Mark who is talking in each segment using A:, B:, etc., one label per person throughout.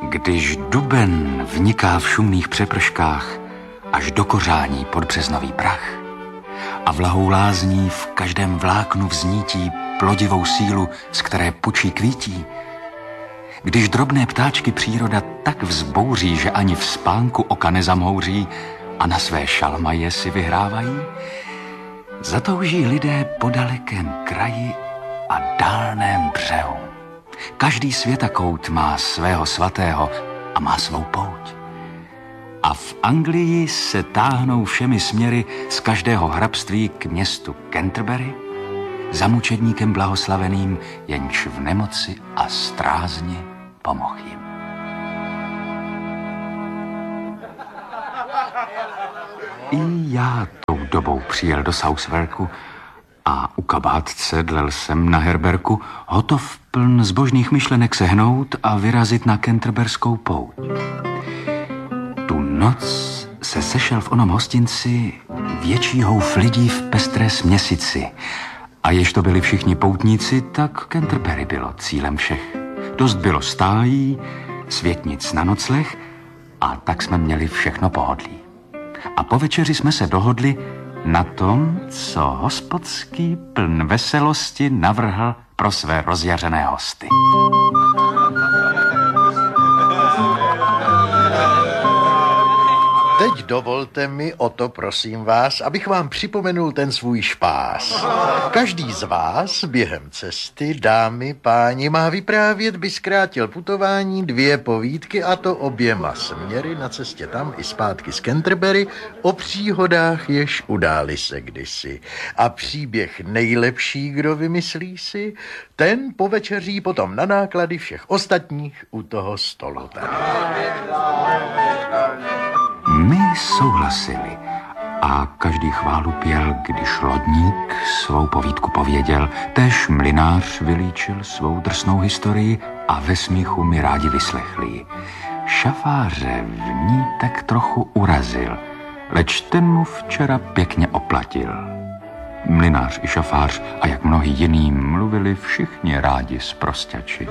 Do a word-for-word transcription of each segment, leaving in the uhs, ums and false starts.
A: Když duben vniká v šumných přeprškách až do kořání pod březnový prach a vlahou lázní v každém vláknu vznítí plodivou sílu, z které pučí kvítí, když drobné ptáčky příroda tak vzbouří, že ani v spánku oka nezamhouří a na své šalmaje si vyhrávají, zatouží lidé po dalekém kraji a dálném břehu. Každý světakout má svého svatého a má svou pouť. A v Anglii se táhnou všemi směry z každého hrabství k městu Canterbury za mučedníkem blahoslaveným, jenž v nemoci a strázně pomohl jim. I já tou dobou přijel do Southwarku a u kabátce dlel jsem na herberku, hotov pln zbožných myšlenek sehnout a vyrazit na Canterburskou pouť. Tu noc se sešel v onom hostinci větší houf lidí v pestré směsici a jež to byli všichni poutníci, tak Canterbury bylo cílem všech. Dost bylo stájí, světnic na nocleh a tak jsme měli všechno pohodlí. A po večeři jsme se dohodli na tom, co hospodský pln veselosti navrhl pro své rozjařené hosty.
B: Teď dovolte mi o to, prosím vás, abych vám připomenul ten svůj špás. Každý z vás během cesty, dámy, páni, má vyprávět, by zkrátil putování dvě povídky, a to oběma směry na cestě tam i zpátky z Canterbury o příhodách, jež udály se kdysi. A příběh nejlepší, kdo vymyslí si, ten povečeří potom na náklady všech ostatních u toho stolu.
A: My souhlasili a každý chválu pěl, když lodník svou povídku pověděl, též mlynář vylíčil svou drsnou historii a ve smíchu mi rádi vyslechli. Šafáře v ní tak trochu urazil, leč ten mu včera pěkně oplatil. Mlynář i šafář a jak mnohý jiný mluvili všichni rádi sprosťači.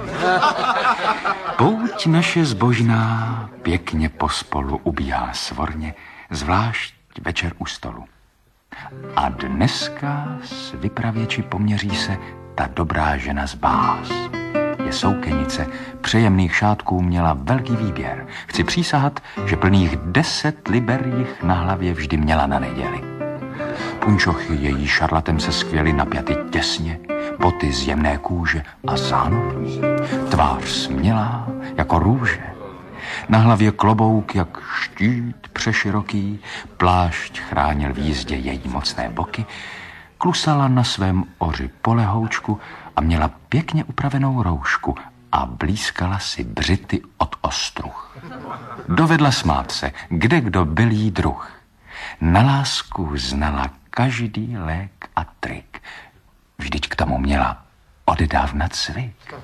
A: Pouť naše zbožná pěkně pospolu ubíhá svorně, zvlášť večer u stolu. A dneska s vypravěči poměří se ta dobrá žena z Báz. Je soukenice, přejemných šátků měla velký výběr. Chci přísahat, že plných deset liber jich na hlavě vždy měla na neděli. Punčochy její šarlatem se skvěly napjaty těsně, boty z jemné kůže a zánovní, tvář smělá jako růže, na hlavě klobouk jak štít přeširoký, plášť chránil v jízdě její mocné boky, klusala na svém oři polehoučku a měla pěkně upravenou roušku a blízkala si břity od ostruh. Dovedla smát se, kde kdo byl jí druh. Na lásku znala každý lék a trik. Vždyť k tomu měla odedávna cvik.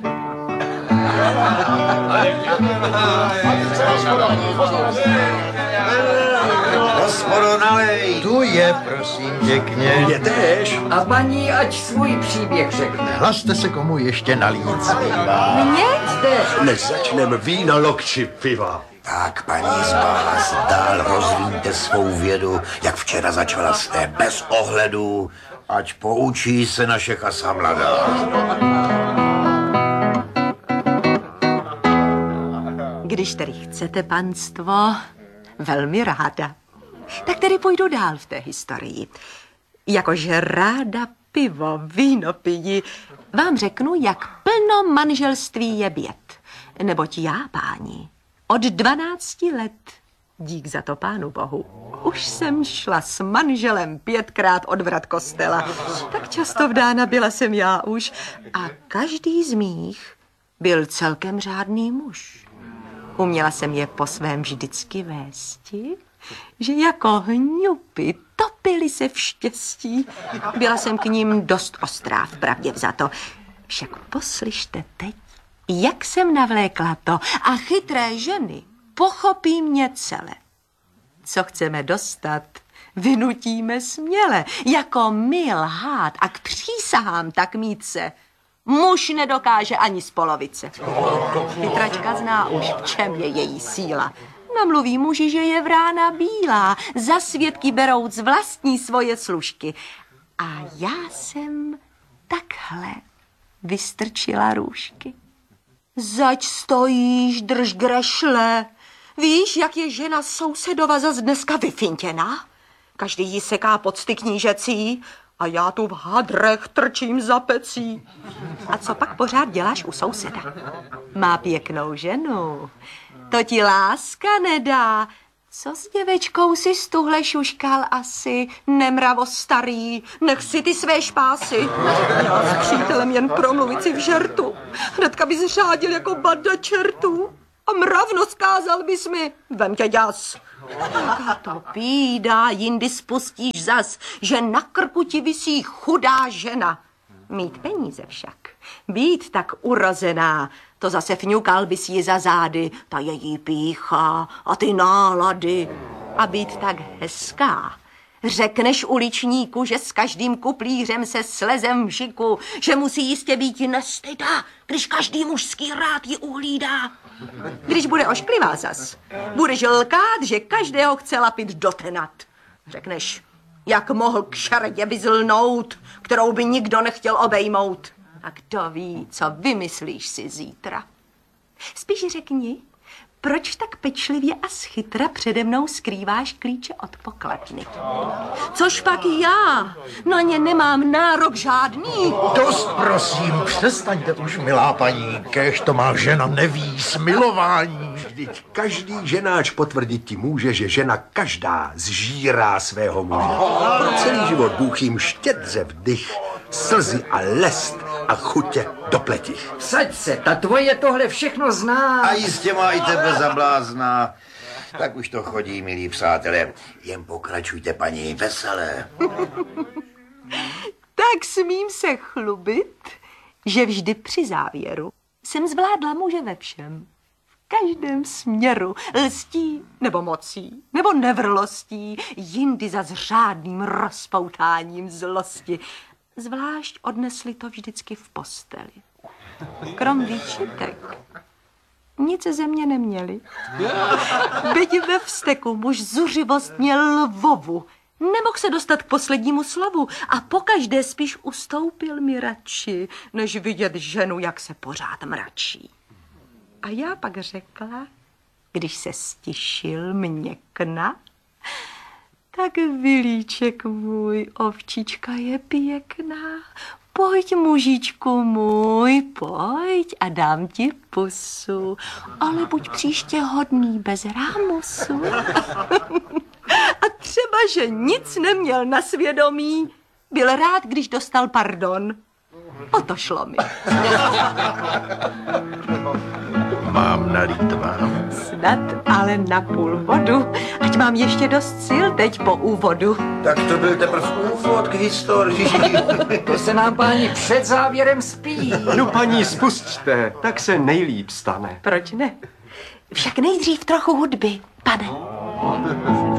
B: Hospodo, nalej. Tu je, prosím, pěkně.
C: Je též.
D: A paní, ať svůj příběh řekne.
B: Hlaste se, komu ještě nalít.
D: Mně jste.
C: Než začneme vína, lokči piva.
E: Tak, paní z Báz, dál rozvíjte svou vědu, jak včera začala jste, bez ohledu, ať poučí se naše chasa mladá.
F: Když tedy chcete, panstvo, velmi ráda. Tak tedy půjdu dál v té historii. Jakože ráda pivo, víno pijí, vám řeknu, jak plno manželství je běd. Neboť já, páni, od dvanácti let, dík za to pánu bohu, už jsem šla s manželem pětkrát od vrat kostela. Tak často vdána byla jsem já už a každý z mých byl celkem řádný muž. Uměla jsem je po svém vždycky vésti, že jako hňupy topili se v štěstí. Byla jsem k ním dost ostrá, vpravdě vzato. Však poslyšte teď, jak jsem navlékla to a chytré ženy pochopí mě celé. Co chceme dostat, vynutíme směle, jako my lhát a k přísahám tak mít se Muž nedokáže ani z polovice. Chytračka zná už, v čem je její síla. Namluví muži, že je vrána bílá, za svědky berouc vlastní svoje služky. A já jsem takhle vystrčila růžky. Zač stojíš, drž grešle. Víš, jak je žena sousedova zas dneska vyfintěná? Každý jí seká pocty knížecí a já tu v hadrech trčím za pecí. A co pak pořád děláš u souseda? Má pěknou ženu. To ti láska nedá. Co s děvečkou si stuhle šuškal asi, nemravo starý, nech si ty své špásy. Já s přítelem jen promluvit si v žertu. Hnedka bys řádil jako banda čertů. A mravno zkázal bys mi, vem tě ďas. Jaká to bída, jindy spustíš zas, že na krku ti visí chudá žena. Mít peníze však, být tak urozená, to zase fňukal bys ji za zády, ta její pýcha a ty nálady. A být tak hezká, řekneš uličníku, že s každým kuplířem se slezem v žiku, že musí jistě být nestyda, když každý mužský rád ji uhlídá. Když bude ošklivá zas, budeš lkát, že každého chce lapit dotenat. Řekneš, jak mohl k šardě vyzlnout, kterou by nikdo nechtěl obejmout. A kdo ví, co vymyslíš si zítra. Spíš řekni, proč tak pečlivě a schytra přede mnou skrýváš klíče od pokladny? Což pak já? Na ně nemám nárok žádný.
B: Dost prosím, přestaňte už, milá paní, kéž to má žena neví, smilování.
C: Vždyť každý ženáč potvrdit ti může, že žena každá zžírá svého muže. Pro celý život Bůh jim štědře vdych, slzy a lest a chutě do pleti.
D: Vsaď se, ta tvoje tohle všechno zná.
E: A jistě má i tebe za blázna. Tak už to chodí, milí přátelé. Jen pokračujte, paní, veselé.
F: Tak smím se chlubit, že vždy při závěru jsem zvládla muže ve všem. V každém směru, lstí nebo mocí, nebo nevrlostí, jindy za řádným rozpoutáním zlosti. Zvlášť odnesli to vždycky v posteli. Krom výčitek nic ze mě neměli. Byť ve vzteku muž zuřivost měl lvovu. Nemohl se dostat k poslednímu slovu a pokaždé spíš ustoupil mi radši, než vidět ženu, jak se pořád mračí. A já pak řekla, když se stišil měkna, tak vilíček můj, ovčička je pěkná. Pojď, mužičku můj, pojď a dám ti pusu, ale buď příště hodný bez rámusu. A třeba, že nic neměl na svědomí, byl rád, když dostal pardon. O to šlo mi.
B: Mám nalít vám?
F: Snad ale na půl vodu, ať mám ještě dost sil teď po úvodu.
E: Tak to byl teprve úvod k historii.
D: To se nám, páni, před závěrem spí.
G: No paní, spusťte, tak se nejlíp stane.
F: Proč ne? Však nejdřív trochu hudby, pane.